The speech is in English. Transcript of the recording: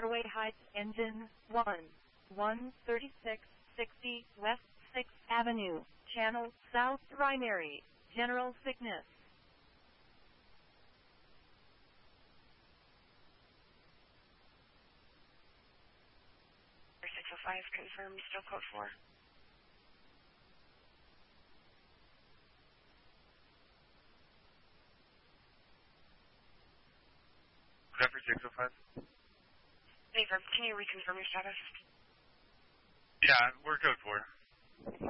Fairway Heights, engine 1, 13660 West 6th Avenue, channel South Primary, general sickness. 605, confirm, still code 4. Zephyr 605. Confirm, can you reconfirm your status? Yeah, we're code 4.